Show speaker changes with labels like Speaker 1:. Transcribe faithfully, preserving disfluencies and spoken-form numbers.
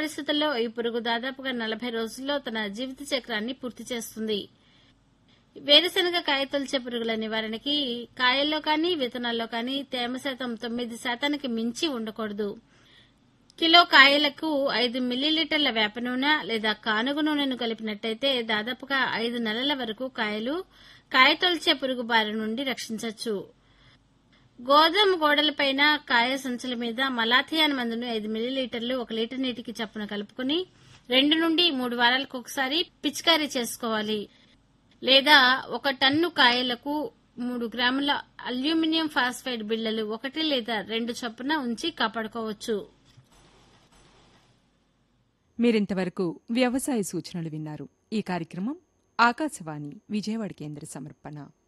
Speaker 1: పరిస్థితుల్లో ఈ పురుగు దాదాపుగా నలభై రోజుల్లో తన జీవిత చక్రాన్ని పూర్తి చేస్తుంది. వేరుశనగ కాయ తొలిచే పురుగుల నివారణకి కాయల్లో కానీ విత్తనాల్లో కానీ తేమ శాతం తొమ్మిది శాతానికి మించి ఉండకూడదు. కిలో కాయలకు ఐదు మిల్లీలీటర్ల వేప నూనె లేదా కానుగ నూనెను కలిపినట్టయితే దాదాపుగా ఐదు నెలల వరకు కాయలు కాయ తొలిచే పురుగు బారి నుండి రక్షించవచ్చు. గోధుమ గోడలపైన కాయ సంచుల మీద మలాథియాన్ మందును ఐదు మిల్లీలీటర్లు ఒక లీటర్ నీటికి చప్పున కలుపుకుని రెండు నుండి మూడు వారాలకు ఒకసారి పిచికారీ చేసుకోవాలి. లేదా ఒక టన్ను కాయలకు మూడు గ్రాముల అల్యూమినియం ఫాస్ఫైడ్ బిళ్లలు ఒకటి లేదా రెండు చొప్పున ఉంచి కాపాడుకోవచ్చు.
Speaker 2: మీరింతవరకు వ్యవసాయ సూచనలు విన్నారు. ఈ కార్యక్రమం ఆకాశవాణి విజయవాడ కేంద్ర సమర్పణ.